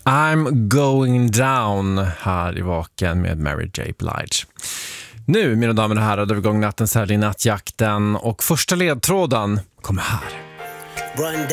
I'm going down här i Vaken med Mary J. Blige. Nu, mina damer och herrar, då vi igång nattens här i nattjakten och första ledtråden kommer här.